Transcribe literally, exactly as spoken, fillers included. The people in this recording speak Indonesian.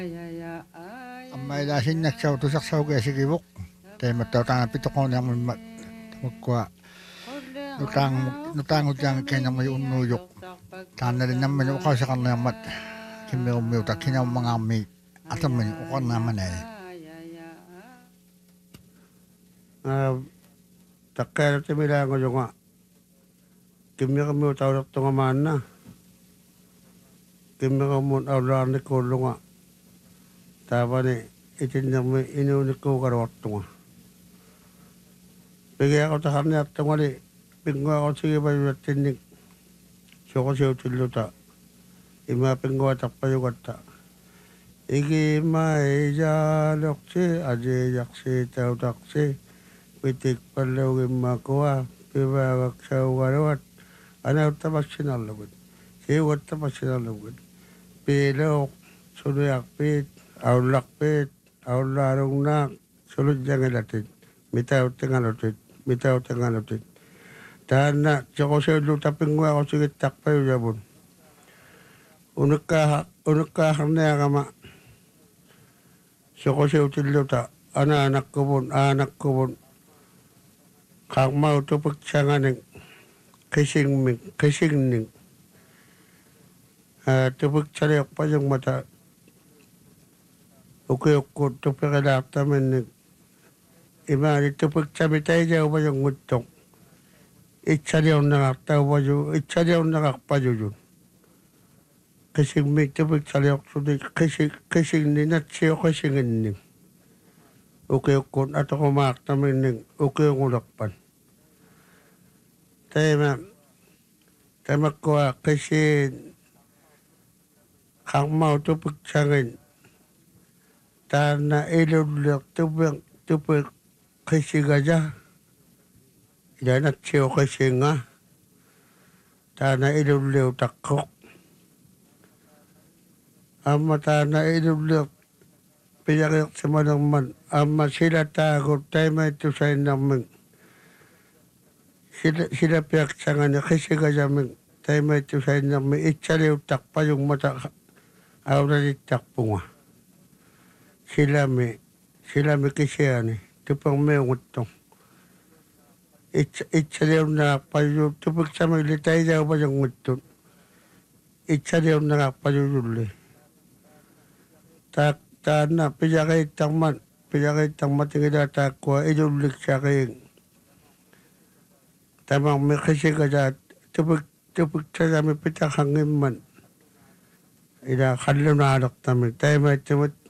Amma ila sinnaksau tusaksau kesikibuk. Temat tau pitokon yang mimat. Mukwa nutang nutang ujang kenyang may unuyok. Tana rin naman yung ukaw sa kanang mat. Kimi umiyo ta kinyaw mga mi. Atam man yung ukaw naman eh. Takkaya natin milango yung nga. Kimi kami utawag ito nga man na. Kimi kami utawag ni Kulo nga. Tapa ni itinang may inunik ko karawat ito nga. Bigay ako sa kanya ito nga li. Pingwa ako sige ba yung tinig. So ko siya utilo ta. Ima pingwa takpa yung kata. Iki may jalok si aje yaksi tau taksi. Pitik palaw makuha. Pibawak sa ugarawat. Ano tapas sinalagod. Siwat tapas sinalagod. Pilok. Suluyak pit. Aulak pit. Aularong nak. Sulod jangan latit. Mitaw tengah latit. Mitaw tengah latit. Tahan na. Tsaka siya lutapin ko ako sige takpa yung jabon. Unak ka. Unak ka na kama. Tsaka siya utilo ta. Ana anak ko bon. Anak ko bon. Kang mau tupag siya nga ng kising ming, kising ning. Uh, tupag siya pa yung mata. Ukay-ukod, tupag kalap naman ng iba, tupag siya mitay niya ba yung ngutong. Itsalyaw nakaktaw ba yung, itsalyaw nakakpayo yun. Kising ming, tupag siya yung kising, kising ning, at siya kisingin ning. Ukay-ukod, at ako maak naman ng ukay-ukulakpan. Tayo tayo ko kasi kang mau tu pagsangan tanah ilulak tu pag tu pag kasi gaja yan at siyo kasi nga tanah ilulak takok ama tanah ilulak pinakik sa manangman ama sila takot tayo may tu sa naman Sila, sila piyaksangan na kasi kayaming tayo may ito sa inyo may itsaliw takpa yung mata awra ni takpo nga. Sila may, sila may kasi yan eh. Ito pang may ngutong. Itsaliw na pa yung, tupag sa may litay daw ba yung ngutong. Itsaliw na pa yung yuli. Tak, ta na, piyakay tangman, piyakay tangman tingin na takwa, ilulik siya kayong tamang may kasi kada tupag tupag sa namin pitakangin man ila kalunalak namin tayo may tumut